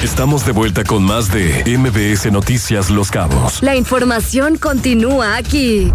Estamos de vuelta con más de MBS Noticias Los Cabos. La información continúa aquí.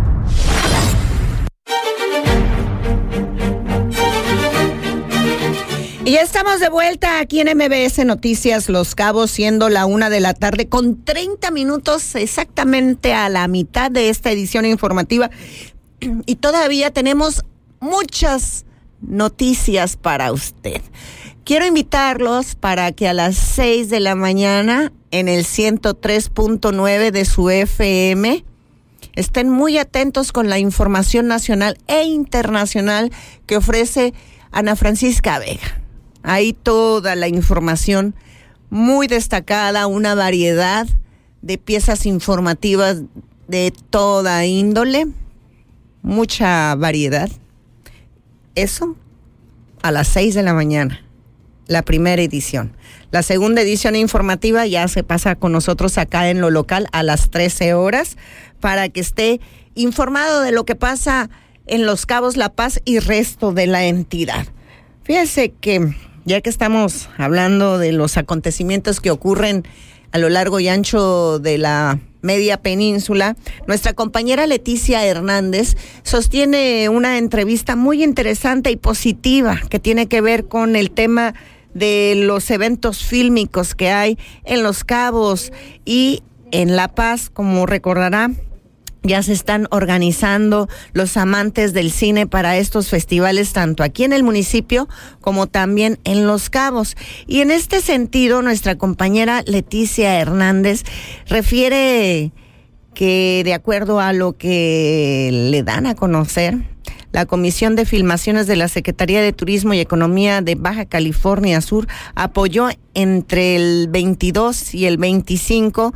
Y ya estamos de vuelta aquí en MBS Noticias Los Cabos, siendo la 1:00 p.m, con 30 minutos exactamente a la mitad de esta edición informativa. Y todavía tenemos muchas noticias para usted. Quiero invitarlos para que a las 6 de la mañana en el 103.9 de su FM estén muy atentos con la información nacional e internacional que ofrece Ana Francisca Vega. Ahí toda la información muy destacada, una variedad de piezas informativas de toda índole, mucha variedad. Eso a las 6 de la mañana, la primera edición. La segunda edición informativa ya se pasa con nosotros acá en lo local a las 13 horas para que esté informado de lo que pasa en Los Cabos, La Paz y resto de la entidad. Fíjese que ya que estamos hablando de los acontecimientos que ocurren a lo largo y ancho de la media península, nuestra compañera Leticia Hernández sostiene una entrevista muy interesante y positiva que tiene que ver con el tema de los eventos fílmicos que hay en Los Cabos y en La Paz. Como recordará, ya se están organizando los amantes del cine para estos festivales, tanto aquí en el municipio como también en Los Cabos. Y en este sentido, nuestra compañera Leticia Hernández refiere que, de acuerdo a lo que le dan a conocer, la Comisión de Filmaciones de la Secretaría de Turismo y Economía de Baja California Sur apoyó entre el 22 y el 25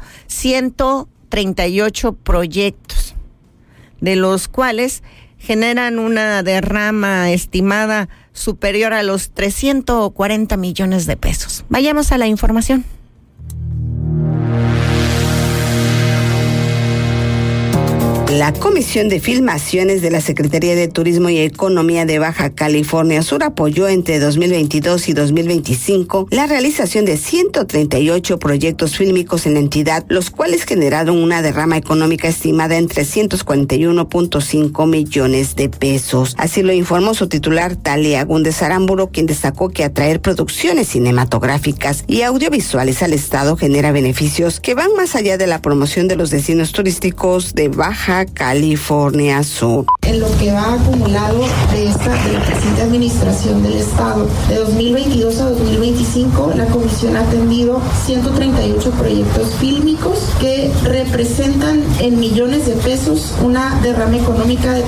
138 proyectos, de los cuales generan una derrama estimada superior a los 340 millones de pesos. Vayamos a la información. La Comisión de Filmaciones de la Secretaría de Turismo y Economía de Baja California Sur apoyó entre 2022 y 2025 la realización de 138 proyectos fílmicos en la entidad, los cuales generaron una derrama económica estimada en 341.5 millones de pesos. Así lo informó su titular, Talia Gúndez Aramburo, quien destacó que atraer producciones cinematográficas y audiovisuales al Estado genera beneficios que van más allá de la promoción de los destinos turísticos de Baja California Sur. En lo que va acumulado de la presente administración del Estado, de 2022 a 2025, la Comisión ha atendido 138 proyectos fílmicos que representan en millones de pesos una derrama económica de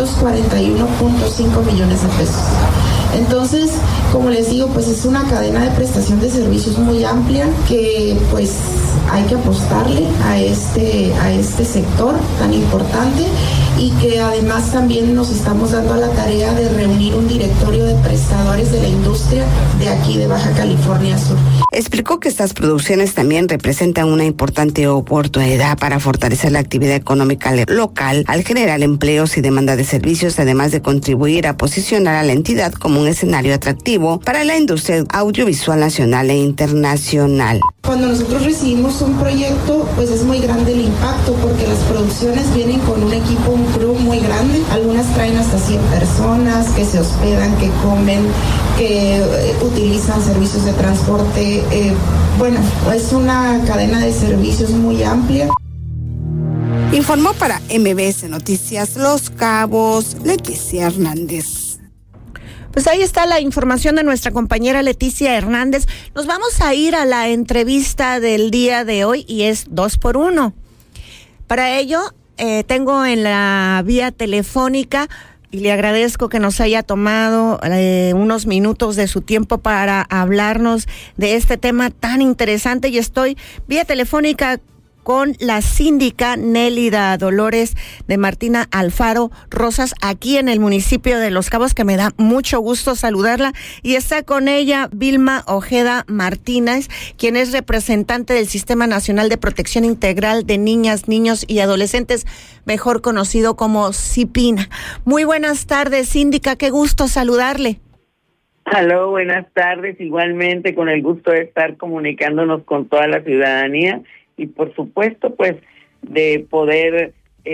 341.5 millones de pesos. Entonces, como les digo, pues es una cadena de prestación de servicios muy amplia que pues hay que apostarle a este sector tan importante, y que además también nos estamos dando a la tarea de reunir un directorio de prestadores de la industria de aquí de Baja California Sur. Explicó que estas producciones también representan una importante oportunidad para fortalecer la actividad económica local al generar empleos y demanda de servicios, además de contribuir a posicionar a la entidad como un escenario atractivo para la industria audiovisual nacional e internacional. Cuando nosotros recibimos un proyecto, pues es muy grande el impacto, porque las producciones vienen con un equipo, un crew muy grande. Algunas traen hasta 100 personas que se hospedan, que comen, que utilizan servicios de transporte. Bueno, es una cadena de servicios muy amplia. Informó para MBS Noticias Los Cabos, Leticia Hernández. Pues ahí está la información de nuestra compañera Leticia Hernández. Nos vamos a ir a la entrevista del día de hoy y es 2x1. Para ello, tengo en la vía telefónica, y le agradezco que nos haya tomado unos minutos de su tiempo para hablarnos de este tema tan interesante, y estoy vía telefónica con la síndica Nélida Dolores de Martina Alfaro Rosas, aquí en el municipio de Los Cabos, que me da mucho gusto saludarla, y está con ella Vilma Ojeda Martínez, quien es representante del Sistema Nacional de Protección Integral de Niñas, Niños y Adolescentes, mejor conocido como CIPINA. Muy buenas tardes, síndica, qué gusto saludarle. Aló, buenas tardes. Igualmente, con el gusto de estar comunicándonos con toda la ciudadanía y, por supuesto, pues, de poder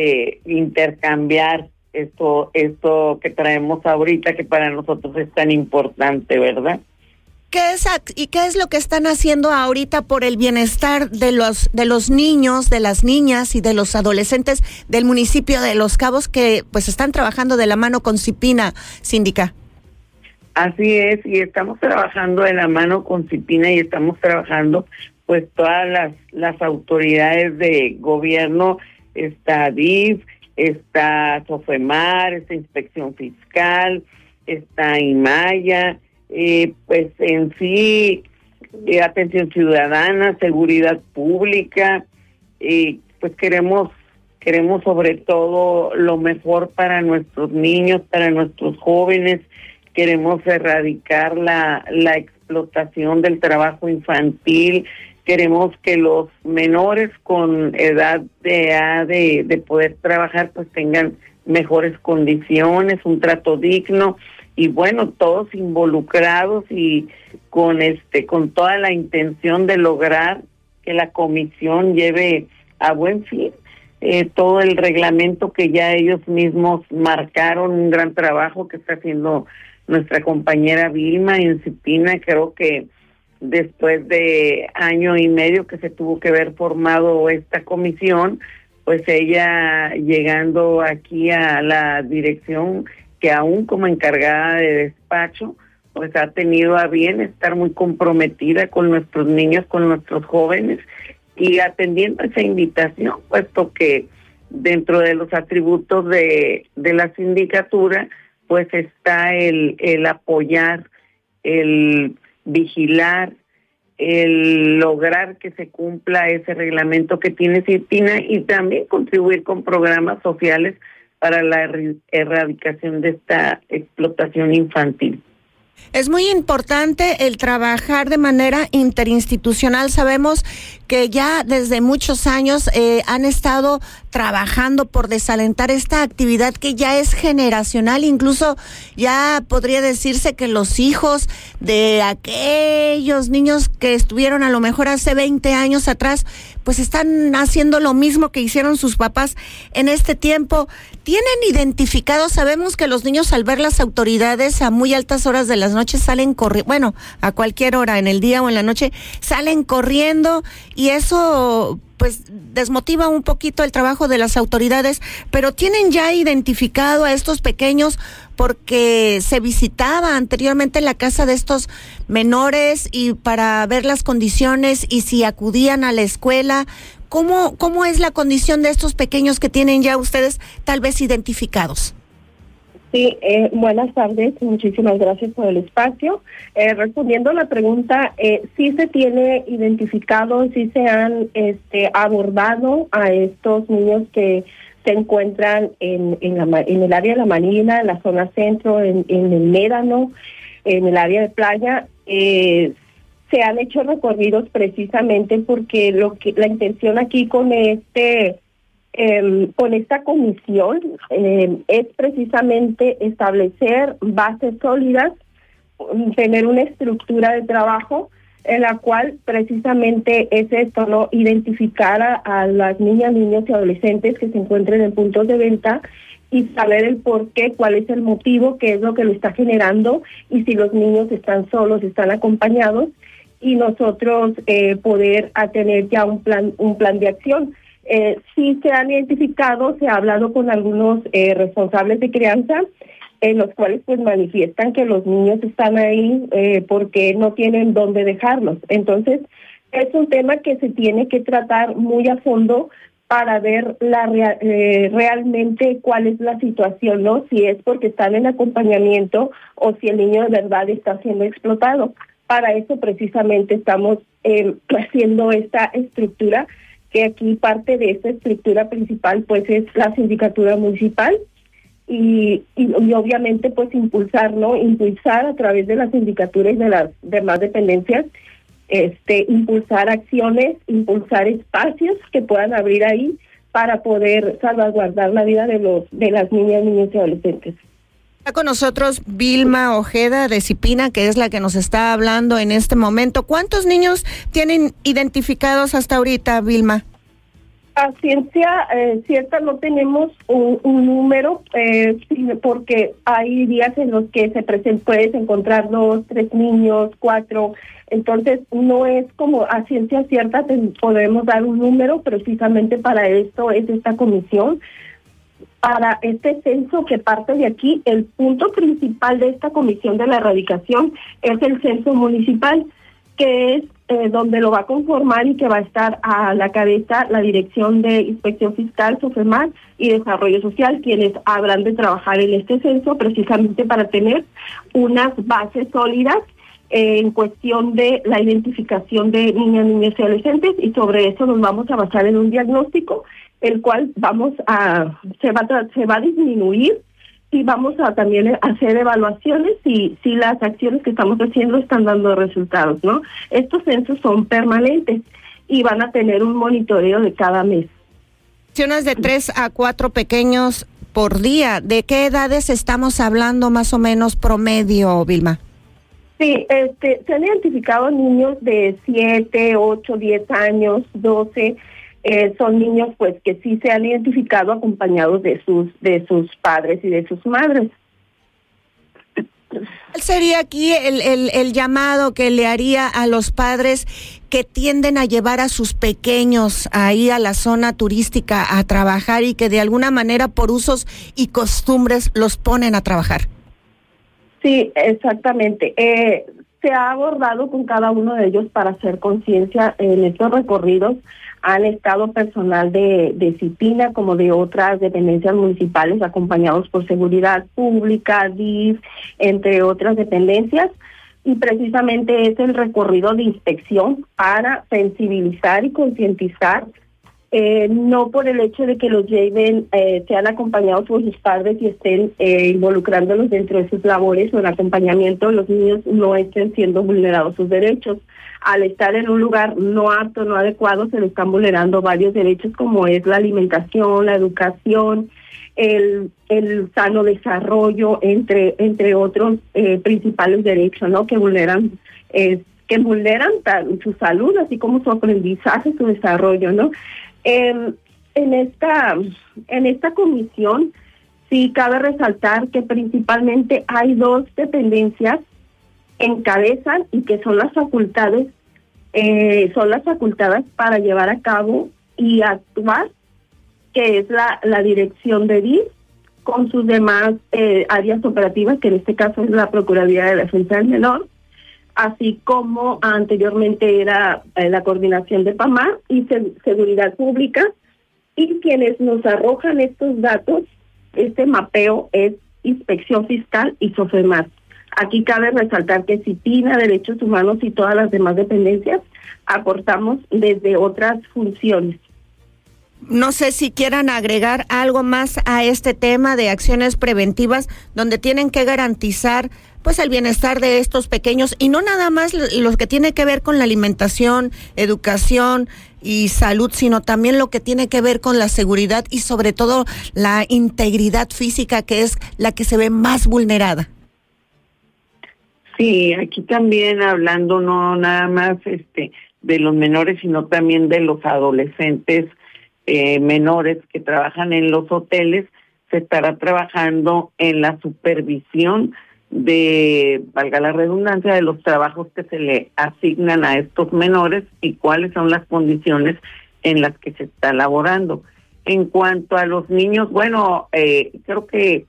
intercambiar esto que traemos ahorita, que para nosotros es tan importante, ¿verdad? ¿Qué es lo que están haciendo ahorita por el bienestar de los niños, de las niñas y de los adolescentes del municipio de Los Cabos que pues están trabajando de la mano con CIPINA, síndica? Así es, y estamos trabajando de la mano con CIPINA y estamos trabajando pues todas las autoridades de gobierno, está DIF, está SOFEMAR, está Inspección Fiscal, está IMAYA, pues en sí, atención ciudadana, seguridad pública, pues queremos sobre todo lo mejor para nuestros niños, para nuestros jóvenes. Queremos erradicar la explotación del trabajo infantil. Queremos que los menores con edad de poder trabajar pues tengan mejores condiciones, un trato digno y bueno, todos involucrados y con toda la intención de lograr que la comisión lleve a buen fin todo el reglamento que ya ellos mismos marcaron, un gran trabajo que está haciendo nuestra compañera Vilma en CIPINA. Creo que después de 1 año y medio que se tuvo que haber formado esta comisión, pues ella llegando aquí a la dirección, que aún como encargada de despacho, pues ha tenido a bien estar muy comprometida con nuestros niños, con nuestros jóvenes, y atendiendo esa invitación, puesto que dentro de los atributos de la sindicatura, pues está el apoyar, el vigilar, el lograr que se cumpla ese reglamento que tiene CIPINA y también contribuir con programas sociales para la erradicación de esta explotación infantil. Es muy importante el trabajar de manera interinstitucional. Sabemos que ya desde muchos años han estado trabajando por desalentar esta actividad que ya es generacional. Incluso ya podría decirse que los hijos de aquellos niños que estuvieron a lo mejor hace 20 años atrás, pues están haciendo lo mismo que hicieron sus papás en este tiempo. ¿Tienen identificado? Sabemos que los niños al ver las autoridades a muy altas horas de las noches salen corriendo, bueno, a cualquier hora, en el día o en la noche, salen corriendo y eso pues desmotiva un poquito el trabajo de las autoridades, pero ¿tienen ya identificado a estos pequeños? Porque se visitaba anteriormente la casa de estos menores y para ver las condiciones y si acudían a la escuela. ¿Cómo es la condición de estos pequeños que tienen ya ustedes tal vez identificados? Sí, buenas tardes, muchísimas gracias por el espacio. Respondiendo a la pregunta, sí se tiene identificado, sí se han abordado a estos niños que se encuentran en el área de La Manila, en la zona centro, en el Médano, en el área de playa. Se han hecho recorridos precisamente porque la intención aquí con esta comisión es precisamente establecer bases sólidas, tener una estructura de trabajo en la cual precisamente es esto, ¿no? Identificar a las niñas, niños y adolescentes que se encuentren en puntos de venta y saber el por qué, cuál es el motivo, qué es lo que lo está generando y si los niños están solos, están acompañados y nosotros poder tener ya un plan de acción. Sí se han identificado, se ha hablado con algunos responsables de crianza, en los cuales pues manifiestan que los niños están ahí porque no tienen dónde dejarlos. Entonces, es un tema que se tiene que tratar muy a fondo para ver realmente cuál es la situación, ¿no? Si es porque están en acompañamiento o si el niño de verdad está siendo explotado. Para eso precisamente estamos haciendo esta estructura, que aquí parte de esta estructura principal pues es la sindicatura municipal y obviamente pues impulsar a través de la sindicatura y de las demás dependencias, impulsar acciones, impulsar espacios que puedan abrir ahí para poder salvaguardar la vida de las niñas, niños y adolescentes. Está con nosotros Vilma Ojeda de CIPINA, que es la que nos está hablando en este momento. ¿Cuántos niños tienen identificados hasta ahorita, Vilma? A ciencia cierta no tenemos un número, porque hay días en los que puedes encontrar 2, 3 niños, 4, entonces no es como a ciencia cierta podemos dar un número. Precisamente para esto es esta comisión. Para este censo que parte de aquí, el punto principal de esta comisión de la erradicación es el censo municipal, que es donde lo va a conformar y que va a estar a la cabeza la Dirección de Inspección Fiscal, SOFEMAR y Desarrollo Social, quienes habrán de trabajar en este censo precisamente para tener unas bases sólidas en cuestión de la identificación de niñas, niños y adolescentes, y sobre eso nos vamos a basar en un diagnóstico, el cual se va a disminuir, y vamos a también hacer evaluaciones si las acciones que estamos haciendo están dando resultados, ¿no? Estos censos son permanentes y van a tener un monitoreo de cada mes. De 3 a 4 pequeños por día. ¿De qué edades estamos hablando más o menos promedio, Vilma? Sí, se han identificado niños de 7, 8, 10 años, 12. Son niños pues que sí se han identificado acompañados de sus padres y de sus madres. ¿Cuál sería aquí el llamado que le haría a los padres que tienden a llevar a sus pequeños ahí a la zona turística a trabajar y que de alguna manera por usos y costumbres los ponen a trabajar? Sí, exactamente. Se ha abordado con cada uno de ellos para hacer conciencia. En estos recorridos han estado personal de CIPINA como de otras dependencias municipales, acompañados por Seguridad Pública, DIF, entre otras dependencias, y precisamente es el recorrido de inspección para sensibilizar y concientizar, no por el hecho de que los lleven, sean acompañados por sus padres y estén involucrándolos dentro de sus labores o en acompañamiento, los niños no estén siendo vulnerados sus derechos. Al estar en un lugar no apto, no adecuado, se le están vulnerando varios derechos, como es la alimentación, la educación, el sano desarrollo, entre otros principales derechos, ¿no? Que vulneran su salud, así como su aprendizaje, su desarrollo, ¿no? En esta comisión sí cabe resaltar que principalmente hay 2 dependencias que encabezan y que son las facultadas para llevar a cabo y actuar, que es la dirección de DIF con sus demás áreas operativas, que en este caso es la Procuraduría de Defensa del Menor, así como anteriormente era la coordinación de PAMAR y Seguridad Pública, y quienes nos arrojan estos datos, este mapeo, es Inspección Fiscal y SOFEMAR. Aquí cabe resaltar que CIPINA, Derechos Humanos y todas las demás dependencias aportamos desde otras funciones. No sé si quieran agregar algo más a este tema de acciones preventivas, donde tienen que garantizar pues el bienestar de estos pequeños, y no nada más los que tiene que ver con la alimentación, educación y salud, sino también lo que tiene que ver con la seguridad y sobre todo la integridad física, que es la que se ve más vulnerada. Sí, aquí también hablando no nada más de los menores, sino también de los adolescentes menores que trabajan en los hoteles. Se estará trabajando en la supervisión de, valga la redundancia, de los trabajos que se le asignan a estos menores y cuáles son las condiciones en las que se está laborando. En cuanto a los niños, bueno, creo que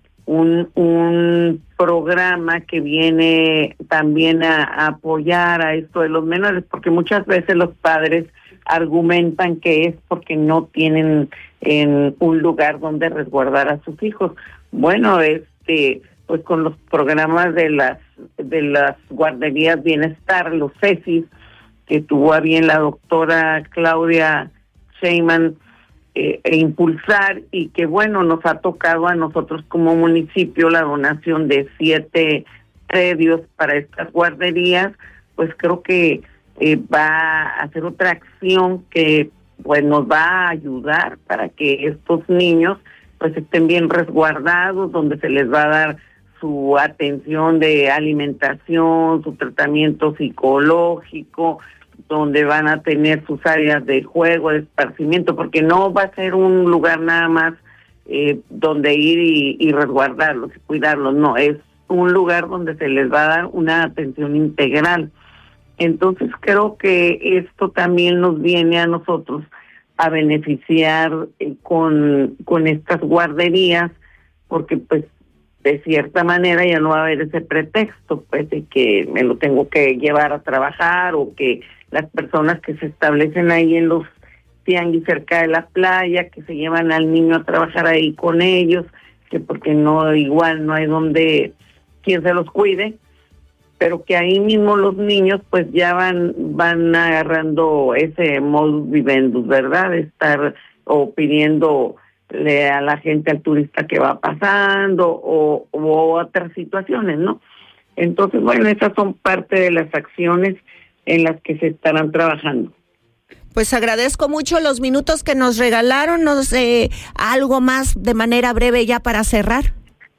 un programa que viene también a apoyar a esto de los menores, porque muchas veces los padres argumentan que es porque no tienen en un lugar donde resguardar a sus hijos. Bueno, pues con los programas de las guarderías bienestar, los CESIS, que tuvo a bien la doctora Claudia Sheinbaum impulsar, y que bueno, nos ha tocado a nosotros como municipio la donación de 7 predios para estas guarderías. Pues creo que va a hacer otra acción que pues nos va a ayudar para que estos niños pues estén bien resguardados, donde se les va a dar su atención de alimentación, su tratamiento psicológico, donde van a tener sus áreas de juego, de esparcimiento, porque no va a ser un lugar nada más donde ir y resguardarlos y cuidarlos, no, es un lugar donde se les va a dar una atención integral. Entonces creo que esto también nos viene a nosotros a beneficiar con estas guarderías, porque pues de cierta manera ya no va a haber ese pretexto pues de que me lo tengo que llevar a trabajar, o que las personas que se establecen ahí en los tianguis cerca de la playa, que se llevan al niño a trabajar ahí con ellos, que porque no, igual no hay donde quien se los cuide, pero que ahí mismo los niños pues ya van agarrando ese modus vivendus, ¿verdad? De estar o pidiéndole a la gente, al turista que va pasando, o otras situaciones, ¿no? Entonces, bueno, esas son parte de las acciones en las que se estarán trabajando. Pues agradezco mucho los minutos que nos regalaron, no sé, algo más de manera breve ya para cerrar.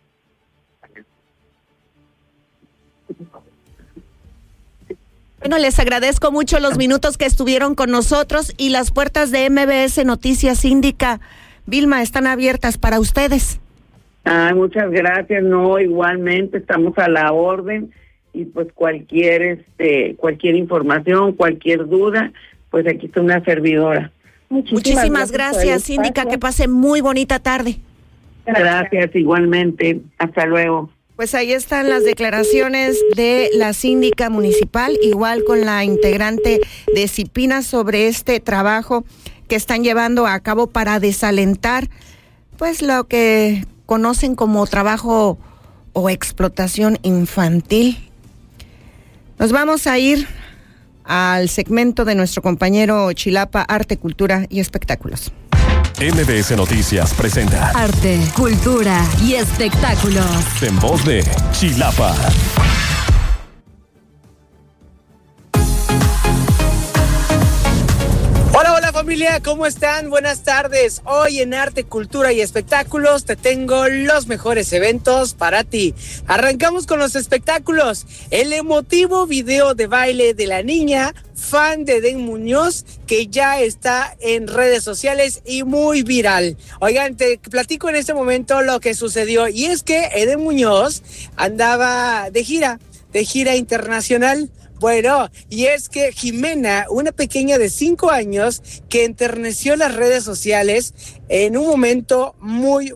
Bueno, les agradezco mucho los minutos que estuvieron con nosotros, y las puertas de MBS Noticias Síndica Vilma están abiertas para ustedes. Muchas gracias, no, igualmente estamos a la orden, y pues cualquier información, cualquier duda, pues aquí está una servidora. Muchísimas gracias, síndica, que pase muy bonita tarde. Gracias, igualmente, hasta luego. Pues ahí están las declaraciones de la síndica municipal, igual con la integrante de CIPINA, sobre este trabajo que están llevando a cabo para desalentar pues lo que conocen como trabajo o explotación infantil. Nos vamos a ir al segmento de nuestro compañero Chilapa, Arte, Cultura y Espectáculos. MBS Noticias presenta Arte, cultura y espectáculos. En voz de Chilapa. Hola familia, ¿cómo están? Buenas tardes. Hoy en Arte, Cultura y Espectáculos te tengo los mejores eventos para ti. Arrancamos con los espectáculos. El emotivo video de baile de la niña fan de Edén Muñoz, que ya está en redes sociales y muy viral. Oigan, te platico en este momento lo que sucedió, y es que Edén Muñoz andaba de gira internacional. Bueno, y es que Jimena, una pequeña de 5 años que enterneció las redes sociales en un momento muy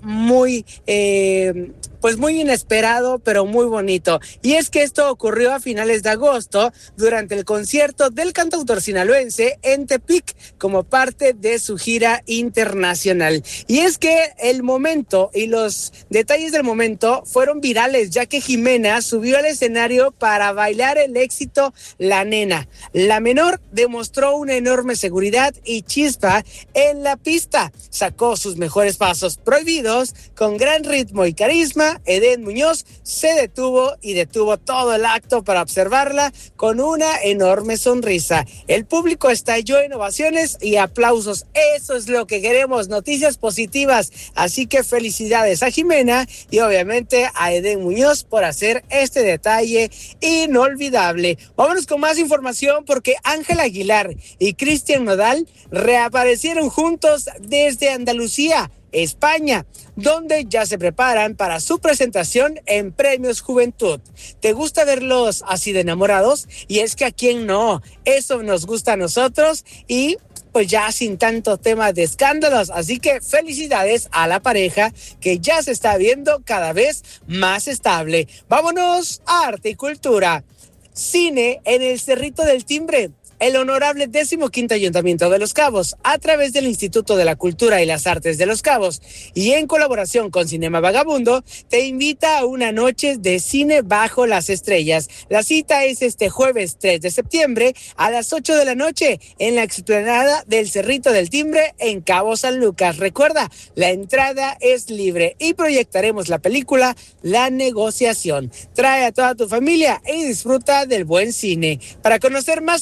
inesperado, pero muy bonito. Y es que esto ocurrió a finales de agosto durante el concierto del cantautor sinaloense en Tepic, como parte de su gira internacional. Y es que el momento y los detalles del momento fueron virales, ya que Jimena subió al escenario para bailar el éxito La Nena. La menor demostró una enorme seguridad y chispa en la pista. Sacó sus mejores pasos prohibidos con gran ritmo y carisma. Edén Muñoz se detuvo todo el acto para observarla con una enorme sonrisa. El público estalló en ovaciones y aplausos. Eso es lo que queremos, noticias positivas. Así que felicidades a Jimena y obviamente a Edén Muñoz por hacer este detalle inolvidable. Vámonos con más información, porque Ángel Aguilar y Cristian Nodal reaparecieron juntos desde Andalucía, España, donde ya se preparan para su presentación en Premios Juventud. ¿Te gusta verlos así de enamorados? Y es que a quién no, eso nos gusta a nosotros, y pues ya sin tanto tema de escándalos. Así que felicidades a la pareja, que ya se está viendo cada vez más estable. Vámonos a Arte y Cultura. Cine en el Cerrito del Timbre. El honorable 15º Ayuntamiento de Los Cabos, a través del Instituto de la Cultura y las Artes de Los Cabos y en colaboración con Cinema Vagabundo, te invita a una noche de cine bajo las estrellas. La cita es este jueves 3 de septiembre a las 8 de la noche en la explanada del Cerrito del Timbre en Cabo San Lucas. Recuerda, la entrada es libre y proyectaremos la película La Negociación. Trae a toda tu familia y disfruta del buen cine. Para conocer más actividades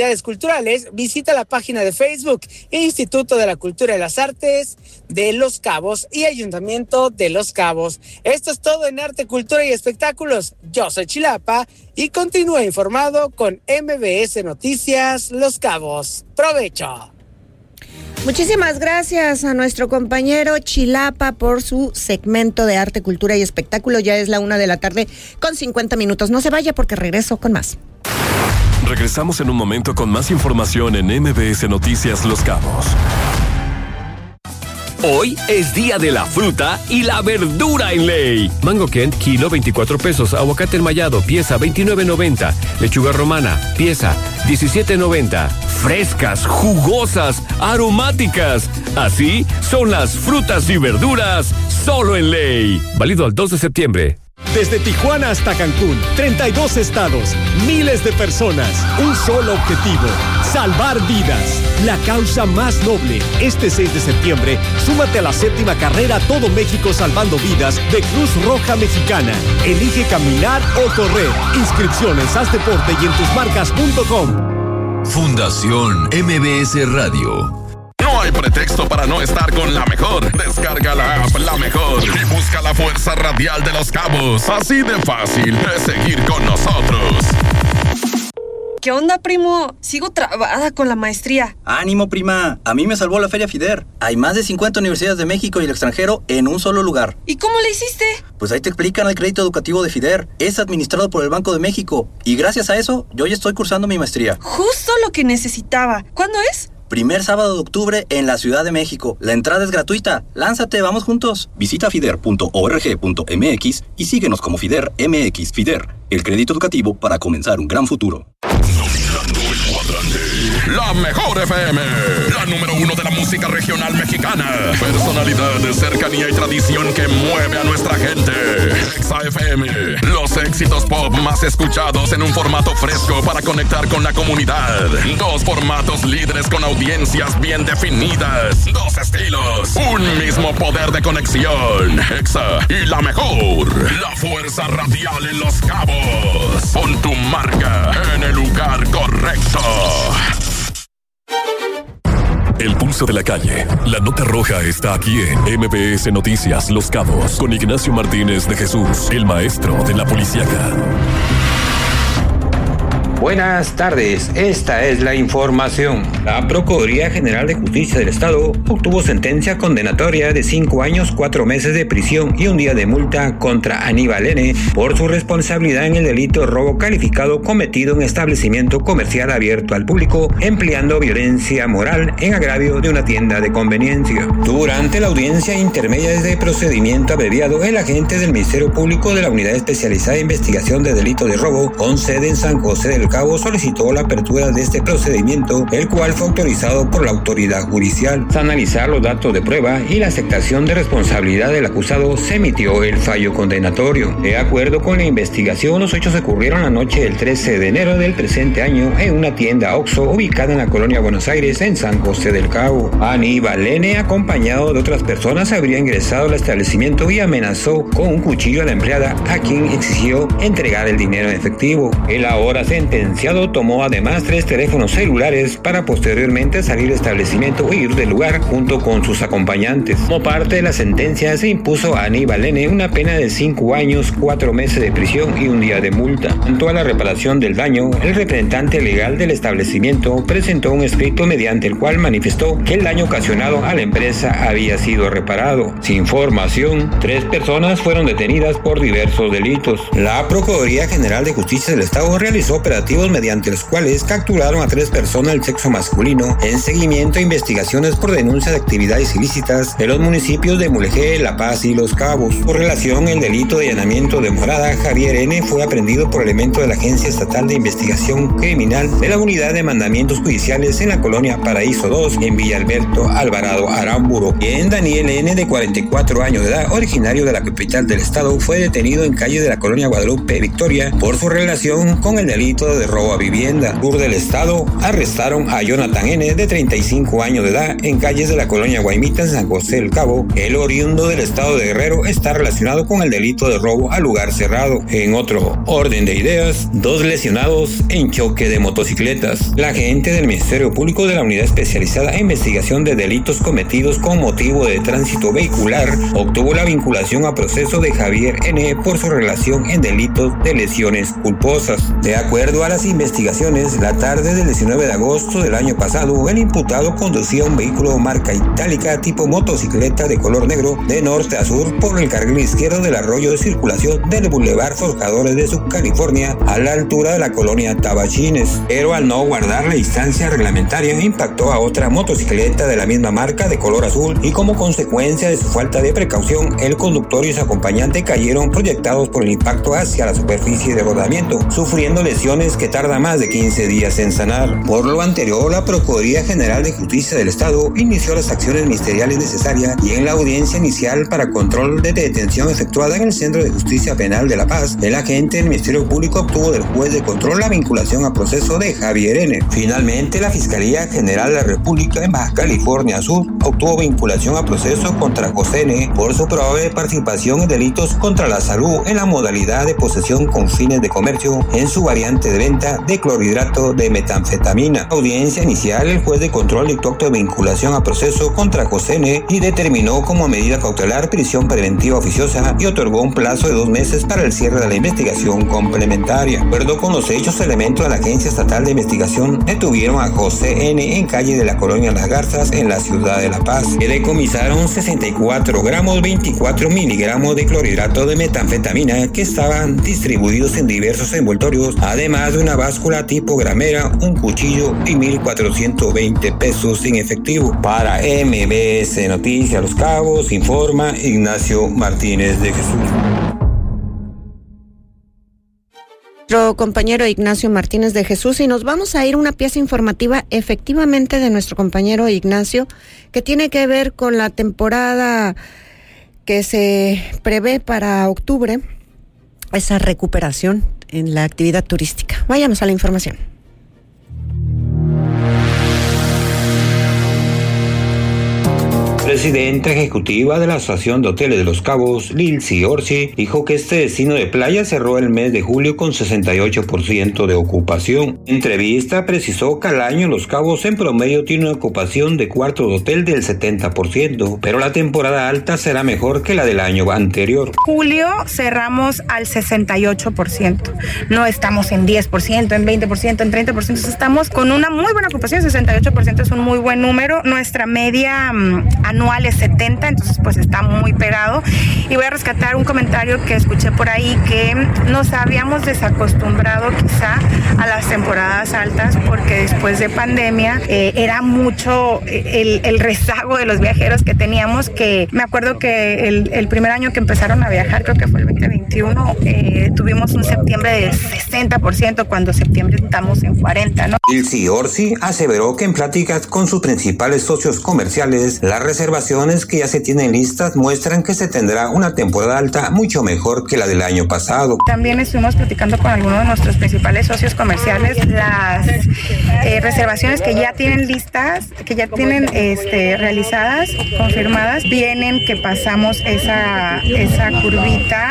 actividades culturales, visita la página de Facebook Instituto de la Cultura y las Artes de Los Cabos y Ayuntamiento de Los Cabos. Esto es todo en Arte, Cultura y Espectáculos. Yo soy Chilapa y continúa informado con MBS Noticias Los Cabos. ¡Provecho! Muchísimas gracias a nuestro compañero Chilapa por su segmento de Arte, Cultura y Espectáculo. Ya es la 1:00 con 50 minutos. No se vaya porque regreso con más. Regresamos en un momento con más información en MBS Noticias Los Cabos. Hoy es día de la fruta y la verdura en Ley. Mango Kent, kilo 24 pesos. Aguacate enmayado, pieza 29.90. Lechuga romana, pieza 17.90. Frescas, jugosas, aromáticas. Así son las frutas y verduras solo en Ley. Válido al 2 de septiembre. Desde Tijuana hasta Cancún, 32 estados, miles de personas, un solo objetivo, salvar vidas. La causa más noble. Este 6 de septiembre, súmate a la 7ª carrera Todo México Salvando Vidas de Cruz Roja Mexicana. Elige caminar o correr. Inscripciones, haz deporte y en tusmarcas.com. Fundación MBS Radio. No hay pretexto para no estar con la mejor. Descarga la app La Mejor y busca la fuerza radial de Los Cabos. Así de fácil es seguir con nosotros. ¿Qué onda, primo? Sigo trabada con la maestría. ¡Ánimo, prima! A mí me salvó la Feria FIDER. Hay más de 50 universidades de México y el extranjero en un solo lugar. ¿Y cómo le hiciste? Pues ahí te explican el crédito educativo de FIDER. Es administrado por el Banco de México. Y gracias a eso, yo ya estoy cursando mi maestría. Justo lo que necesitaba. ¿Cuándo es? Primer sábado de octubre en la Ciudad de México. La entrada es gratuita. Lánzate, vamos juntos. Visita fider.org.mx y síguenos como FIDER MX. FIDER, el crédito educativo para comenzar un gran futuro. Dominando el cuadrante. La Mejor FM, la número 1 de la música regional mexicana. Personalidad de cercanía y tradición que mueve a nuestra gente. Exa FM, los éxitos pop más escuchados en un formato fresco para conectar con la comunidad. 2 formatos líderes con audiencias bien definidas. 2 estilos, un mismo poder de conexión. Exa y La Mejor, la fuerza radial en Los Cabos. Pon tu marca en el lugar correcto. El pulso de la calle. La nota roja está aquí en MBS Noticias Los Cabos con Ignacio Martínez de Jesús, el maestro de la policíaca. Buenas tardes, esta es la información. La Procuraduría General de Justicia del Estado obtuvo sentencia condenatoria de 5 años, 4 meses de prisión y un día de multa contra Aníbal N. por su responsabilidad en el delito de robo calificado cometido en establecimiento comercial abierto al público, empleando violencia moral en agravio de una tienda de conveniencia. Durante la audiencia intermedia de procedimiento abreviado, el agente del Ministerio Público de la Unidad Especializada de Investigación de Delito de Robo, con sede en San José del Cabo, solicitó la apertura de este procedimiento, el cual fue autorizado por la autoridad judicial. Tras analizar los datos de prueba y la aceptación de responsabilidad del acusado, se emitió el fallo condenatorio. De acuerdo con la investigación, los hechos ocurrieron la noche del 13 de enero del presente año en una tienda Oxxo ubicada en la colonia Buenos Aires, en San José del Cabo. Aníbal N., acompañado de otras personas, habría ingresado al establecimiento y amenazó con un cuchillo a la empleada, a quien exigió entregar el dinero en efectivo. El ahora sentenciado tomó además 3 teléfonos celulares para posteriormente salir del establecimiento y ir del lugar junto con sus acompañantes. Como parte de la sentencia, se impuso a Aníbal N. una pena de 5 años, 4 meses de prisión y un día de multa. En toda la reparación del daño, el representante legal del establecimiento presentó un escrito mediante el cual manifestó que el daño ocasionado a la empresa había sido reparado. Sin información, 3 personas fueron detenidas por diversos delitos. La Procuraduría General de Justicia del Estado realizó operativos mediante los cuales capturaron a 3 personas del sexo masculino en seguimiento a investigaciones por denuncia de actividades ilícitas en los municipios de Mulegé, La Paz y Los Cabos. Por relación al delito de allanamiento de morada, Javier N. fue aprendido por elementos de la Agencia Estatal de Investigación Criminal de la Unidad de Mandamientos Judiciales en la colonia Paraíso 2, en Villa Alberto Alvarado Aramburo. Quien Daniel N., de 44 años de edad, originario de la capital del estado, fue detenido en calle de la colonia Guadalupe Victoria por su relación con el delito delito de robo a vivienda. Sur del estado, arrestaron a Jonathan N., de 35 años de edad, en calles de la colonia Guaymita, en San José del Cabo. El oriundo del estado de Guerrero está relacionado con el delito de robo a lugar cerrado. En otro orden de ideas, 2 lesionados en choque de motocicletas. La agente del Ministerio Público de la Unidad Especializada en Investigación de Delitos Cometidos con motivo de tránsito vehicular obtuvo la vinculación a proceso de Javier N. por su relación en delitos de lesiones culposas. De acuerdo a las investigaciones, la tarde del 19 de agosto del año pasado, el imputado conducía un vehículo marca itálica tipo motocicleta de color negro de norte a sur por el carril izquierdo del arroyo de circulación del Boulevard Forjadores de Subcalifornia a la altura de la colonia Tabachines, pero al no guardar la distancia reglamentaria impactó a otra motocicleta de la misma marca de color azul y como consecuencia de su falta de precaución, el conductor y su acompañante cayeron proyectados por el impacto hacia la superficie de rodamiento, sufriendo lesiones que tardan más de 15 días en sanar. Por lo anterior, la Procuraduría General de Justicia del Estado inició las acciones ministeriales necesarias y en la audiencia inicial para control de detención efectuada en el Centro de Justicia Penal de La Paz, el agente del Ministerio Público obtuvo del juez de control la vinculación a proceso de Javier N. Finalmente, la Fiscalía General de la República en Baja California Sur obtuvo vinculación a proceso contra José N. por su probable participación en delitos contra la salud en la modalidad de posesión con fines de comercio en su variante de venta de clorhidrato de metanfetamina. Audiencia inicial, el juez de control dictó acto de vinculación a proceso contra José N. y determinó como medida cautelar prisión preventiva oficiosa y otorgó un plazo de 2 meses para el cierre de la investigación complementaria. De acuerdo con los hechos, elementos de la Agencia Estatal de Investigación detuvieron a José N. en calle de la colonia Las Garzas en la ciudad de La Paz. Le decomisaron 64 gramos 24 miligramos de clorhidrato de metanfetamina que estaban distribuidos en diversos envoltorios, además de una báscula tipo gramera, un cuchillo y 1,420 pesos en efectivo. Para MBS Noticias Los Cabos, informa Ignacio Martínez de Jesús. Nuestro compañero Ignacio Martínez de Jesús, y nos vamos a ir a una pieza informativa efectivamente de nuestro compañero Ignacio, que tiene que ver con la temporada que se prevé para octubre, esa recuperación en la actividad turística. Vayamos a la información. Presidenta ejecutiva de la Asociación de Hoteles de Los Cabos, Lilsi Orsi, dijo que este destino de playa cerró el mes de julio con 68% de ocupación. En entrevista precisó que al año Los Cabos en promedio tiene una ocupación de cuartos de hotel del 70%, pero la temporada alta será mejor que la del año anterior. Julio cerramos al 68%. No estamos en 10%, en 20%, en 30%. Estamos con una muy buena ocupación. 68% es un muy buen número. Nuestra media anual es 70, entonces pues está muy pegado. Y voy a rescatar un comentario que escuché por ahí, que nos habíamos desacostumbrado quizá a las temporadas altas, porque después de pandemia era mucho el rezago de los viajeros que teníamos, que me acuerdo que el primer año que empezaron a viajar, creo que fue el 2021, tuvimos un septiembre de 60%, cuando septiembre estamos en 40%, ¿no? Lilsi Orsi aseveró que en pláticas con sus principales socios comerciales, las reservaciones que ya se tienen listas muestran que se tendrá una temporada alta mucho mejor que la del año pasado. También estuvimos platicando con algunos de nuestros principales socios comerciales, las reservaciones que ya tienen listas, que ya tienen realizadas, confirmadas, vienen que pasamos esa curvita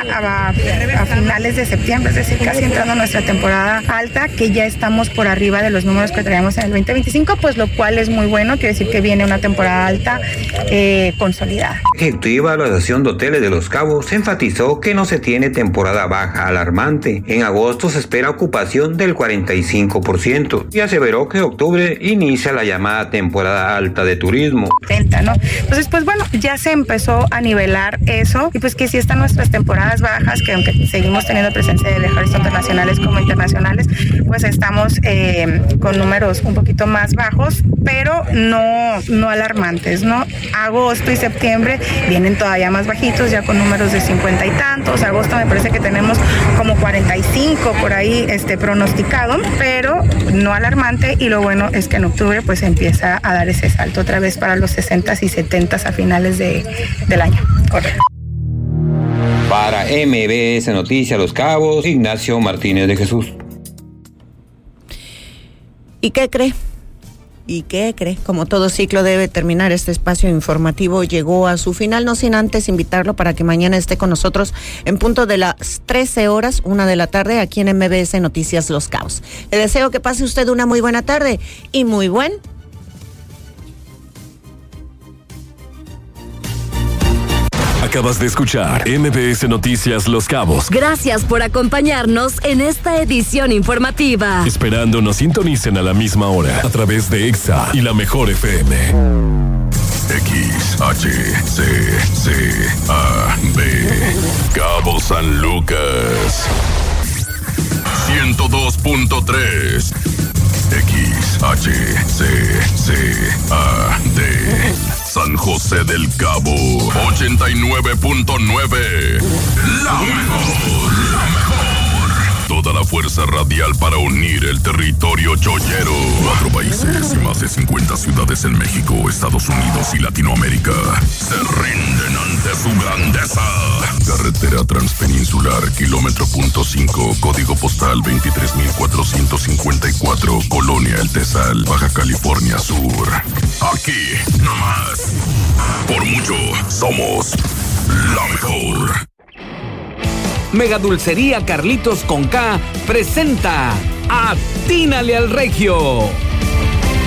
a finales de septiembre, es decir, casi entrando a nuestra temporada alta, que ya estamos por arriba de los números que traíamos en el 2025, pues lo cual es muy bueno, quiere decir que viene una temporada alta consolidada. Ejecutiva de la Asociación de Hoteles de Los Cabos enfatizó que no se tiene temporada baja alarmante. En agosto se espera ocupación del 45% y aseveró que octubre inicia la llamada temporada alta de turismo. ¿No? Entonces, pues bueno, ya se empezó a nivelar eso, y pues que sí están nuestras temporadas bajas, que aunque seguimos teniendo presencia de viajeros tanto nacionales como internacionales, pues estamos con números un poquito más bajos, pero no alarmantes, ¿no? Agosto y septiembre vienen todavía más bajitos, ya con números de 50 y tantos. Agosto me parece que tenemos como 45 por ahí pronosticado, pero no alarmante, y lo bueno es que en octubre pues empieza a dar ese salto otra vez para los 60s y 70s a finales del año. Correcto. Para MBS Noticias Los Cabos, Ignacio Martínez de Jesús. ¿Y qué cree? Como todo ciclo debe terminar, este espacio informativo llegó a su final, no sin antes invitarlo para que mañana esté con nosotros en punto de las 13 horas, 1 de la tarde, aquí en MBS Noticias Los Cabos. Le deseo que pase usted una muy buena tarde y muy buen... Acabas de escuchar MBS Noticias Los Cabos. Gracias por acompañarnos en esta edición informativa. Esperando nos sintonicen a la misma hora a través de EXA y la Mejor FM. XHCCAB Cabo San Lucas 102.3 XHCCAD San José del Cabo 89.9. La mejor. Toda la fuerza radial para unir el territorio chollero. 4 países y más de 50 ciudades en México, Estados Unidos y Latinoamérica se rinden ante su grandeza. Carretera Transpeninsular, kilómetro .5, código postal 23,454, Colonia El Tesal, Baja California Sur. Aquí, nomás. Por mucho, somos la mejor. Mega Dulcería Carlitos con K presenta Atínale al Regio.